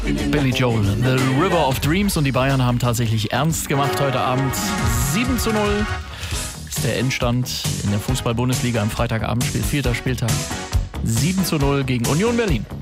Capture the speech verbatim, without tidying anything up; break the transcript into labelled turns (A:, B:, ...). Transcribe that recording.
A: Billy Joel, The River of Dreams, und die Bayern haben tatsächlich ernst gemacht heute Abend. sieben zu null ist der Endstand in der Fußball-Bundesliga im Freitagabendspiel, vierter Spieltag. sieben zu null gegen Union Berlin.